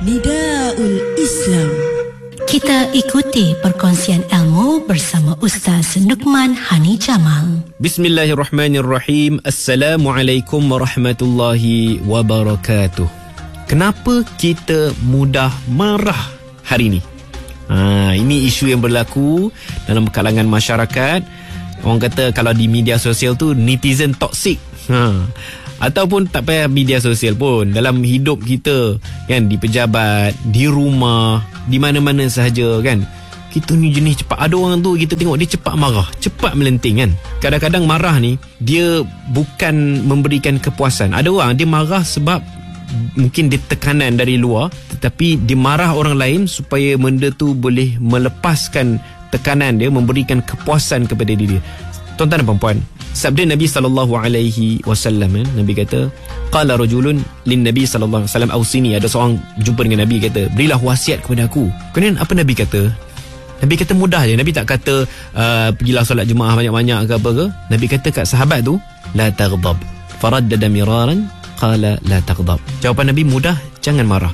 Nidaul Islam. Kita ikuti perkongsian ilmu bersama Ustaz Nukman Hani Jamal. Bismillahirrahmanirrahim. Assalamualaikum warahmatullahi wabarakatuh. Kenapa kita mudah marah hari ini? Ini isu yang berlaku dalam kalangan masyarakat. Orang kata kalau di media sosial tu netizen toksik. Ataupun tak payah media sosial pun, dalam hidup kita kan, di pejabat, di rumah, di mana-mana sahaja kan, kita ni jenis cepat. Ada orang tu kita tengok dia cepat marah, cepat melenting kan. Kadang-kadang marah ni dia bukan memberikan kepuasan. Ada orang dia marah sebab mungkin dia tekanan dari luar, tetapi dia marah orang lain supaya benda tu boleh melepaskan tekanan dia, memberikan kepuasan kepada diri dia. Tuan-tuan dan puan-puan, sabda Nabi SAW, Nabi kata, qala rajulun lin Nabi SAW awsini. Ada seorang jumpa dengan Nabi, kata, berilah wasiat kepada aku. Kemudian apa Nabi kata? Nabi kata mudah je. Nabi tak kata pergilah solat jemaah banyak-banyak ke apa ke. Nabi kata kat sahabat tu, la taghdab. Faraddada miraran qala la taghdab. Jawapan Nabi mudah, jangan marah.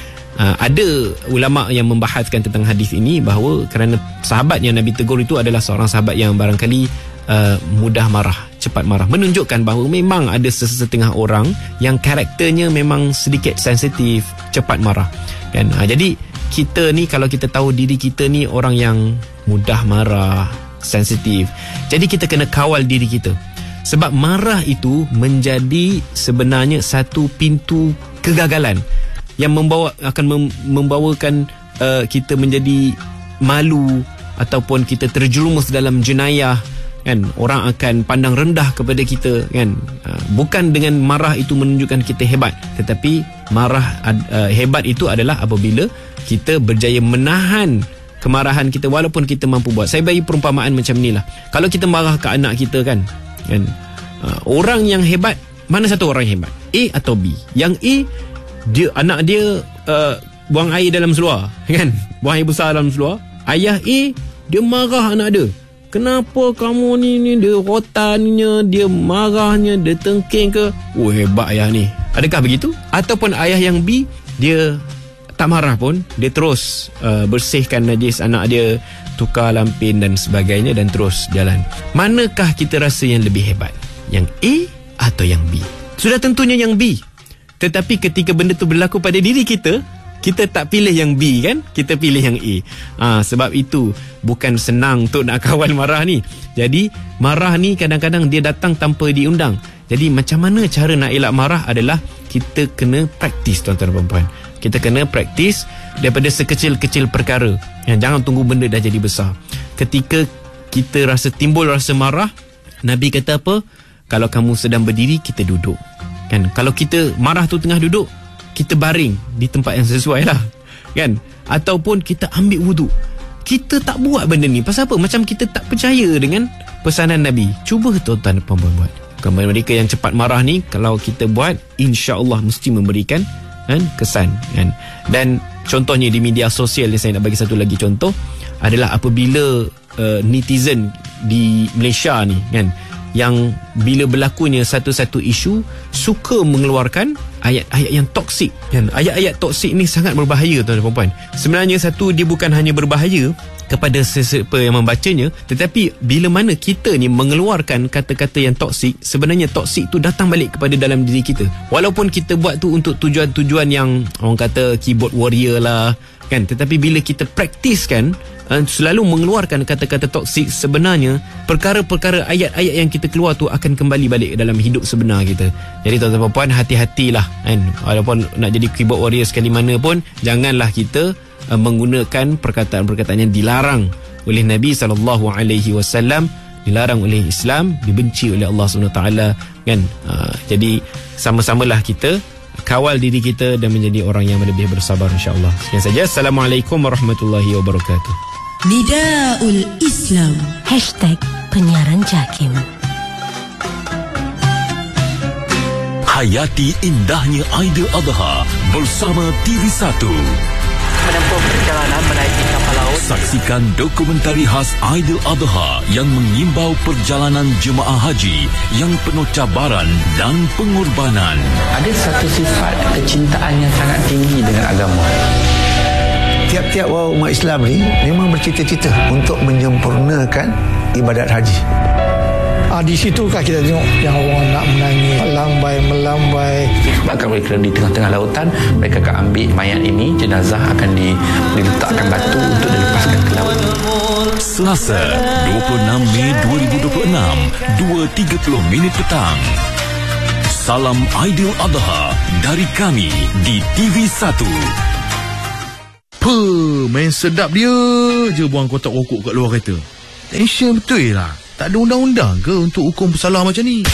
Ada ulama yang membahaskan tentang hadis ini, bahawa kerana sahabat yang Nabi tegur itu adalah seorang sahabat yang barangkali mudah marah, cepat marah, menunjukkan bahawa memang ada sesetengah orang yang karakternya memang sedikit sensitif, cepat marah kan. Jadi kita ni, kalau kita tahu diri kita ni orang yang mudah marah, sensitif, jadi kita kena kawal diri kita. Sebab marah itu menjadi sebenarnya satu pintu kegagalan yang akan membawakan kita menjadi malu, ataupun kita terjerumus dalam jenayah kan. Orang akan pandang rendah kepada kita kan. Bukan dengan marah itu menunjukkan kita hebat, tetapi marah hebat itu adalah apabila kita berjaya menahan kemarahan kita walaupun kita mampu buat. Saya bagi perumpamaan macam ni lah. Kalau kita marah ke anak kita kan, orang yang hebat, mana satu orang yang hebat, A atau B? Yang A, dia anak dia buang air dalam seluar kan, buang air besar dalam seluar. Ayah A, dia marah anak dia, kenapa kamu ni dia rotannya, dia marahnya, dia tengking ke. Oh, hebat ayah ni. Adakah begitu? Ataupun ayah yang B, dia tak marah pun, dia terus bersihkan najis anak dia, tukar lampin dan sebagainya, dan terus jalan. Manakah kita rasa yang lebih hebat? Yang A atau yang B? Sudah tentunya yang B. Tetapi ketika benda tu berlaku pada diri kita, kita tak pilih yang B kan, kita pilih yang A. Sebab itu bukan senang untuk nak kawal marah ni. Jadi marah ni kadang-kadang dia datang tanpa diundang. Jadi macam mana cara nak elak marah adalah kita kena praktis, tuan-tuan dan puan-puan. Kita kena praktis daripada sekecil-kecil perkara. Jangan tunggu benda dah jadi besar. Ketika kita timbul rasa marah, Nabi kata apa? Kalau kamu sedang berdiri, kita duduk kan. Kalau kita marah tu tengah duduk, kita baring di tempat yang sesuai lah kan. Ataupun kita ambil wuduk. Kita tak buat benda ni. Pasal apa? Macam kita tak percaya dengan pesanan Nabi. Cuba tuan-tuan dan puan-puan buat. Mereka yang cepat marah ni, kalau kita buat, insya-Allah mesti memberikan kesan kan. Dan contohnya di media sosial ni, saya nak bagi satu lagi contoh, adalah apabila netizen di Malaysia ni kan, yang bila berlakunya satu-satu isu suka mengeluarkan ayat-ayat yang toksik kan. Ayat-ayat toksik ni sangat berbahaya, tuan-tuan dan puan-puan. Sebenarnya satu, dia bukan hanya berbahaya kepada sesiapa yang membacanya, tetapi bila mana kita ni mengeluarkan kata-kata yang toksik, sebenarnya toksik tu datang balik kepada dalam diri kita. Walaupun kita buat tu untuk tujuan-tujuan yang orang kata keyboard warrior lah kan, tetapi bila kita praktiskan selalu mengeluarkan kata-kata toksik, sebenarnya perkara-perkara ayat-ayat yang kita keluar tu akan kembali balik dalam hidup sebenar kita. Jadi tuan-tuan dan puan, hati-hatilah kan. Walaupun nak jadi keyboard warrior sekali mana pun, janganlah kita menggunakan perkataan-perkataan yang dilarang oleh Nabi SAW, dilarang oleh Islam, dibenci oleh Allah SWT kan. Jadi sama-samalah kita kawal diri kita dan menjadi orang yang lebih bersabar, insya-Allah. Sekian saja. Assalamualaikum warahmatullahi wabarakatuh. Nidaul Islam #penyiaran JAKIM. Hayati indahnya Aidil Adha bersama TV1. menempuh perjalanan menaiki kapal laut. Saksikan dokumentari khas Aidiladha yang mengimbau perjalanan jemaah haji yang penuh cabaran dan pengorbanan. Ada satu sifat kecintaan yang sangat tinggi dengan agama. Tiap-tiap umat Islam ni memang bercita-cita untuk menyempurnakan ibadat haji. Di situkah kita tengok yang orang nak menangis, melambai. Sebabkan mereka di tengah-tengah lautan, mereka akan ambil mayat ini, jenazah akan diletakkan batu untuk dilepaskan ke laut. Selasa, 26 Mei 2026, 2.30 petang. Salam Aidiladha dari kami di TV1. Main sedap dia je buang kotak rokok kat luar kereta. Tension betul lah. Tak ada undang-undang ke untuk hukum bersalah macam ni?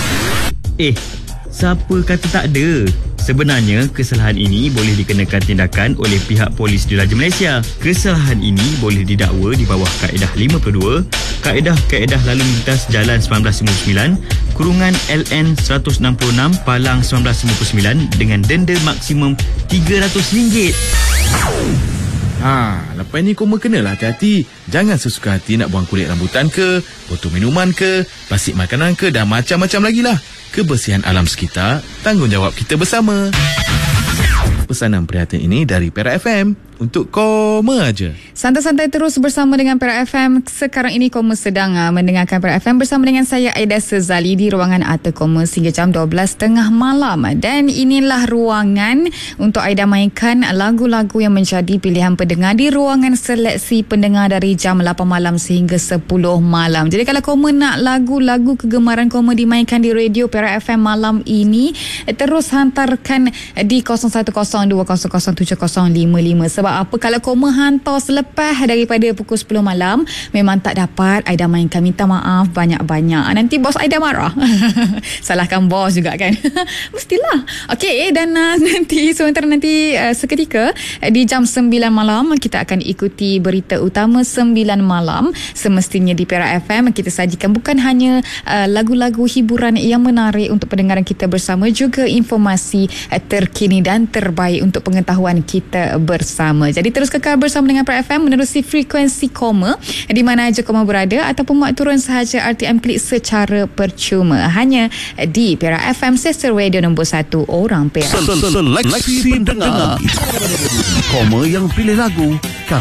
Siapa kata tak ada? Sebenarnya, kesalahan ini boleh dikenakan tindakan oleh pihak Polis Diraja Malaysia. Kesalahan ini boleh didakwa di bawah Kaedah 52, Kaedah Lalu Lintas Jalan 1959, kurungan LN 166 Palang 1959 dengan denda maksimum RM300. Lepas ni kau kenalah hati-hati. Jangan sesuka hati nak buang kulit rambutan ke, botol minuman ke, plastik makanan ke dan macam-macam lagi lah. Kebersihan alam sekitar, tanggungjawab kita bersama. Pesanan prihatin ini dari Perak FM untuk Koma Aja. Santai-santai terus bersama dengan Perak FM. Sekarang ini Koma sedang mendengarkan Perak FM bersama dengan saya Aida Sezali di ruangan Arta Koma hingga jam 12.30 malam. Dan inilah ruangan untuk Aida mainkan lagu-lagu yang menjadi pilihan pendengar di ruangan seleksi pendengar dari jam 8 malam sehingga 10 malam. Jadi kalau Koma nak lagu-lagu kegemaran Koma dimainkan di radio Perak FM malam ini, terus hantarkan di 0102007055. Sebab apa, kalau Koma hantar selepas daripada pukul 10 malam memang tak dapat Aida mainkan. Minta maaf banyak-banyak, nanti bos Aida marah. Salahkan bos juga kan. Mestilah. Okey, dan nanti sementara seketika di jam 9 malam kita akan ikuti berita utama 9 malam. Semestinya di Perak FM kita sajikan bukan hanya lagu-lagu hiburan yang menarik untuk pendengaran kita bersama, juga informasi terkini dan terbaik untuk pengetahuan kita bersama. Jadi terus kekal bersama dengan Perak FM menerusi frekuensi Koma di mana aja Koma berada, ataupun muat turun sahaja RTM Klik secara percuma hanya di Perak FM, sister radio nombor 1 orang Perak. Seleksi pendengar. Koma yang pilih lagu,